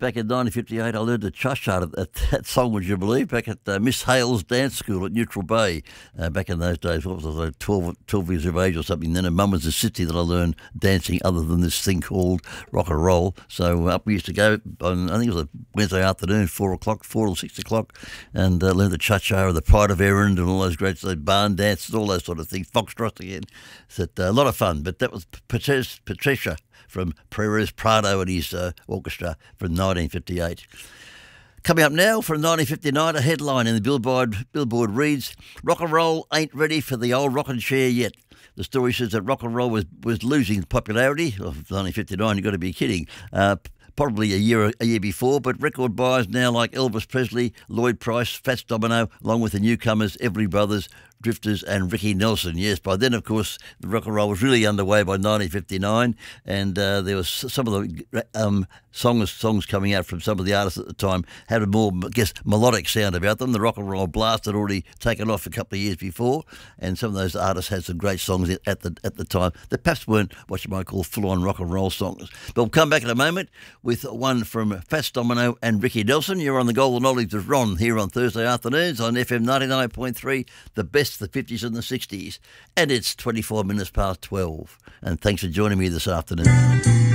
back in 1958, I learned the cha-cha at that song, would you believe, back at Miss Hale's dance school at Neutral Bay. Back in those days, what was I, like 12 years of age or something. Then in Mum was the city that I learned dancing other than this thing called rock and roll. So up we used to go on, I think it was a Wednesday afternoon, 4 or 6 o'clock, and learn the cha-cha or the Pride of Erin and all those great barn dances, all those sort of things, foxtrot again. So a lot of fun. But that was Patricia from Perez Prado and his orchestra from 1958. Coming up now from 1959, a headline in the Billboard reads, "Rock and roll ain't ready for the old rocking chair yet." The story says that rock and roll was losing popularity. Of 1959, you've got to be kidding. Probably a year before, but record buyers now like Elvis Presley, Lloyd Price, Fats Domino, along with the newcomers Everly Brothers, Drifters and Ricky Nelson. Yes, by then, of course, the rock and roll was really underway by 1959, and there was some of the songs coming out from some of the artists at the time had a more, I guess, melodic sound about them. The rock and roll blast had already taken off a couple of years before, and some of those artists had some great songs at the time that perhaps weren't what you might call full-on rock and roll songs. But we'll come back in a moment with one from Fats Domino and Ricky Nelson. You're on the Golden Oldies with Ron here on Thursday afternoons on FM 99.3, the best, the 50s and the 60s. And it's 24 minutes past 12. And thanks for joining me this afternoon.